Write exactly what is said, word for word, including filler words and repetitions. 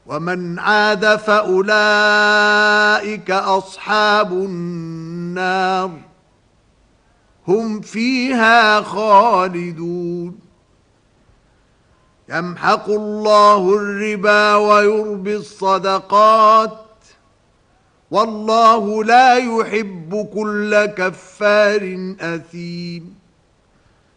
ومن عاد فأولئك أصحاب النار هم فيها خالدون. يمحق الله الربا ويربي الصدقات والله لا يحب كل كفار أثيم.